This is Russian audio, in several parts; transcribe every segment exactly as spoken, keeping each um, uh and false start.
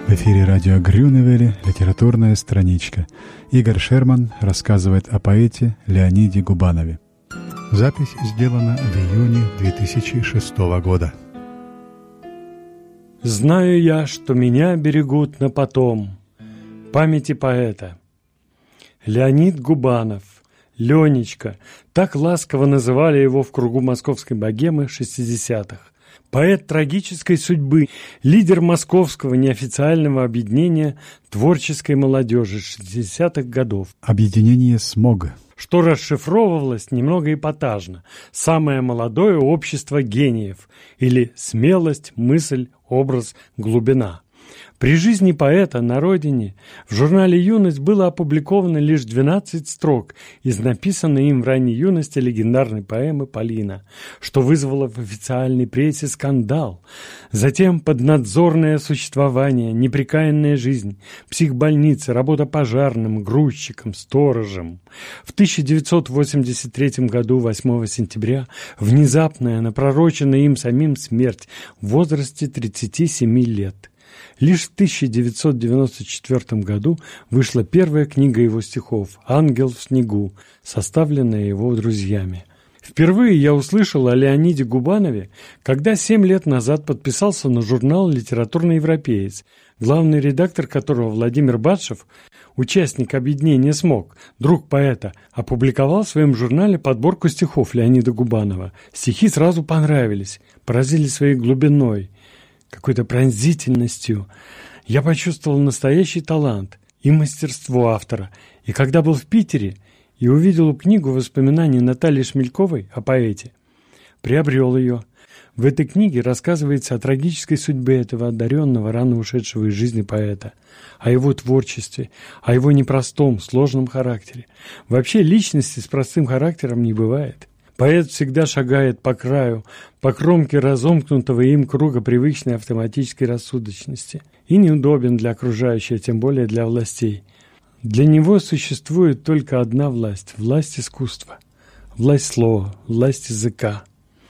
В эфире радио Грюневели «Литературная страничка». Игорь Шерман рассказывает о поэте Леониде Губанове. Запись сделана в июне две тысячи шестого года. Знаю я, что меня берегут на потом. Памяти поэта. Леонид Губанов, Ленечка, так ласково называли его в кругу московской богемы шестидесятых. Поэт трагической судьбы, лидер московского неофициального объединения творческой молодежи шестидесятых годов. Объединение «Смог», что расшифровывалось немного эпатажно: «Самое молодое общество гениев» или «Смелость, мысль, образ, глубина». При жизни поэта на родине в журнале «Юность» было опубликовано лишь двенадцать строк из написанной им в ранней юности легендарной поэмы «Полина», что вызвало в официальной прессе скандал. Затем поднадзорное существование, непрекаянная жизнь, психбольница, работа пожарным, грузчиком, сторожем. В тысяча девятьсот восемьдесят третьем году, восьмого сентября, внезапная, напророченная им самим смерть в возрасте тридцати семи лет. Лишь в тысяча девятьсот девяносто четвёртом году вышла первая книга его стихов «Ангел в снегу», составленная его друзьями. Впервые я услышал о Леониде Губанове, когда семь лет назад подписался на журнал «Литературный европеец», главный редактор которого Владимир Батшев, участник объединения «Смог», друг поэта, опубликовал в своем журнале подборку стихов Леонида Губанова. Стихи сразу понравились, поразили своей глубиной, какой-то пронзительностью. Я почувствовал настоящий талант и мастерство автора. И когда был в Питере и увидел книгу воспоминаний Натальи Шмельковой о поэте, приобрел ее. В этой книге рассказывается о трагической судьбе этого одаренного, рано ушедшего из жизни поэта, о его творчестве, о его непростом, сложном характере. Вообще личности с простым характером не бывает. Поэт всегда шагает по краю, по кромке разомкнутого им круга привычной автоматической рассудочности и неудобен для окружающих, тем более для властей. Для него существует только одна власть – власть искусства, власть слова, власть языка.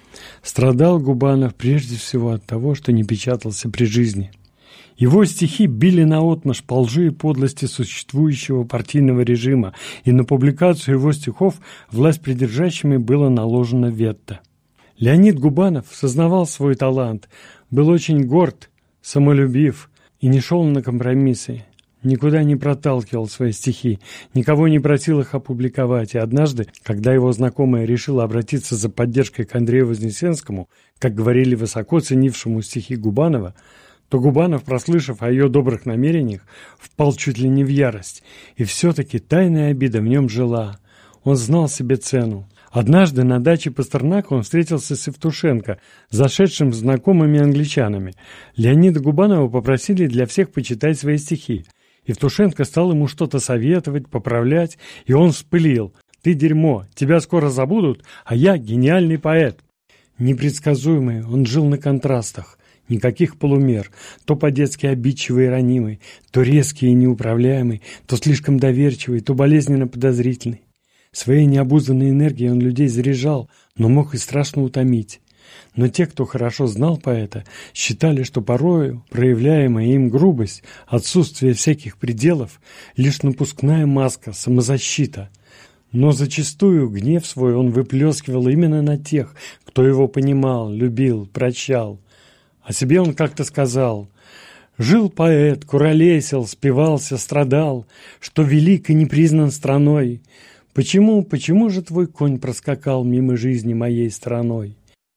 Страдал Губанов прежде всего от того, что не печатался при жизни. Его стихи били наотмашь по лжи и подлости существующего партийного режима, и на публикацию его стихов властьпридержащими было наложено вето. Леонид Губанов сознавал свой талант, был очень горд, самолюбив и не шел на компромиссы, никуда не проталкивал свои стихи, никого не просил их опубликовать, и однажды, когда его знакомая решила обратиться за поддержкой к Андрею Вознесенскому, как говорили, высоко ценившему стихи Губанова, то Губанов, прослышав о ее добрых намерениях, впал чуть ли не в ярость. И все-таки тайная обида в нем жила. Он знал себе цену. Однажды на даче Пастернака он встретился с Евтушенко, зашедшим с знакомыми англичанами. Леонида Губанова попросили для всех почитать свои стихи. Евтушенко стал ему что-то советовать, поправлять, и он вспылил: «Ты дерьмо, тебя скоро забудут, а я гениальный поэт». Непредсказуемый, он жил на контрастах. Никаких полумер, то по-детски обидчивый и ранимый, то резкий и неуправляемый, то слишком доверчивый, то болезненно подозрительный. Своей необузданной энергией он людей заряжал, но мог и страшно утомить. Но те, кто хорошо знал поэта, считали, что порою проявляемая им грубость, отсутствие всяких пределов — лишь напускная маска, самозащита. Но зачастую гнев свой он выплескивал именно на тех, кто его понимал, любил, прощал. О себе он как-то сказал: «Жил поэт, куролесил, спивался, страдал, что велик и не признан страной. Почему, почему же твой конь проскакал мимо жизни моей стороной?»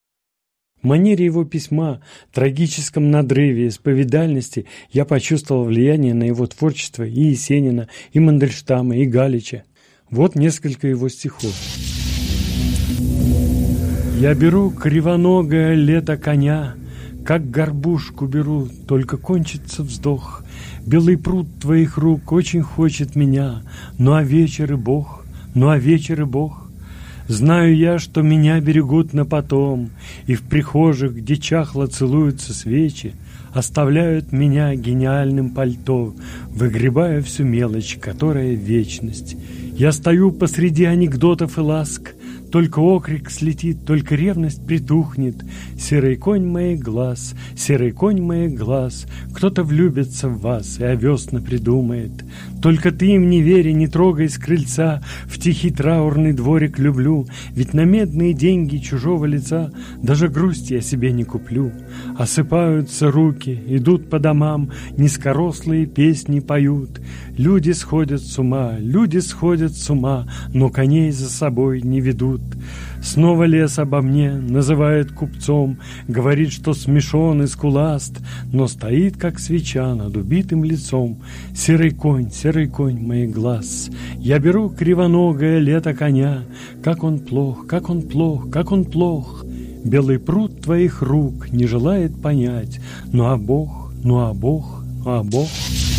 В манере его письма, трагическом надрыве, исповедальности я почувствовал влияние на его творчество и Есенина, и Мандельштама, и Галича. Вот несколько его стихов. «Я беру кривоногое лето коня, как горбушку беру, только кончится вздох. Белый пруд твоих рук очень хочет меня, ну а вечер и Бог, ну а вечер и Бог. Знаю я, что меня берегут на потом, и в прихожих, где чахло целуются свечи, оставляют меня гениальным пальто, выгребая всю мелочь, которая вечность. Я стою посреди анекдотов и ласк, только окрик слетит, только ревность притухнет. Серый конь моих глаз, серый конь моих глаз, кто-то влюбится в вас и овес напридумает. Только ты им не вери, не трогай с крыльца, в тихий траурный дворик люблю, ведь на медные деньги чужого лица даже грусть я себе не куплю. Осыпаются руки, идут по домам, низкорослые песни поют. Люди сходят с ума, люди сходят с ума, но коней за собой не ведут. Снова лес обо мне называет купцом, говорит, что смешон и скуласт, но стоит, как свеча над убитым лицом. Серый конь, серый конь моих глаз, я беру кривоногое лето коня. Как он плох, как он плох, как он плох. Белый пруд твоих рук не желает понять. Ну а Бог, ну а Бог, ну а Бог.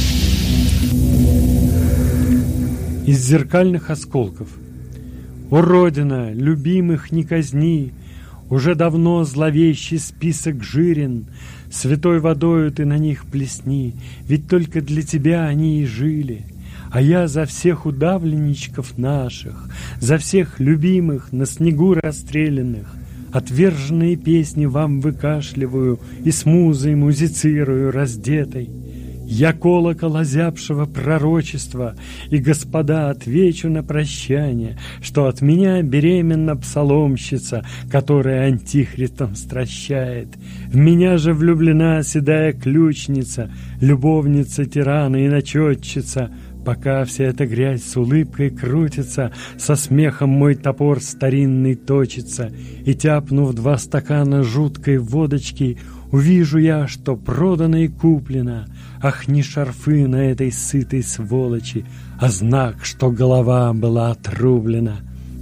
Из зеркальных осколков. О, Родина, любимых не казни, уже давно зловещий список жирен, святой водою ты на них плесни, ведь только для тебя они и жили. А я за всех удавленничков наших, за всех любимых на снегу расстрелянных, отверженные песни вам выкашливаю и с музой музицирую раздетой. Я колокол озябшего пророчества, и, господа, отвечу на прощание, что от меня беременна псаломщица, которая антихристом стращает. В меня же влюблена седая ключница, любовница тирана и начетчица. Пока вся эта грязь с улыбкой крутится, со смехом мой топор старинный точится, и, тяпнув два стакана жуткой водочки, увижу я, что продано и куплено. Ах, не шарфы на этой сытой сволочи, а знак, что голова была отрублена.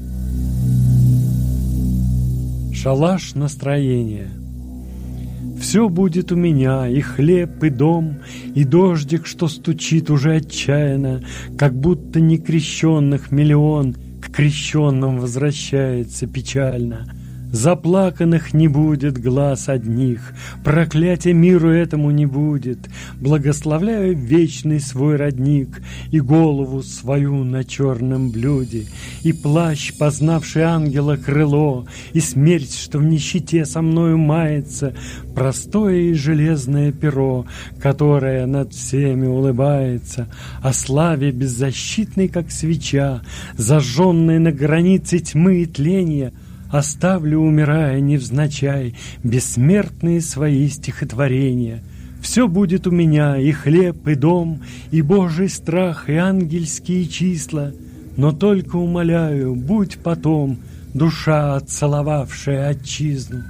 Шалаш настроения. Все будет у меня, и хлеб, и дом, и дождик, что стучит уже отчаянно, как будто некрещенных миллион к крещенным возвращается печально. Заплаканных не будет глаз одних, проклятия миру этому не будет. Благословляю вечный свой родник и голову свою на черном блюде, и плащ, познавший ангела крыло, и смерть, что в нищете со мною мается, простое и железное перо, которое над всеми улыбается, о славе беззащитной, как свеча, зажженной на границе тьмы и тления. Оставлю, умирая невзначай, бессмертные свои стихотворения. Все будет у меня, и хлеб, и дом, и Божий страх, и ангельские числа. Но только умоляю, будь потом, душа, отцеловавшая отчизну.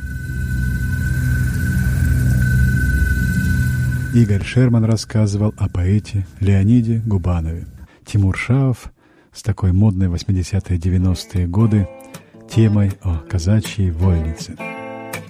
Игорь Шерман рассказывал о поэте Леониде Губанове. Тимур Шаов с такой модной восьмидесятые девяностые годы темой о казачьей вольнице.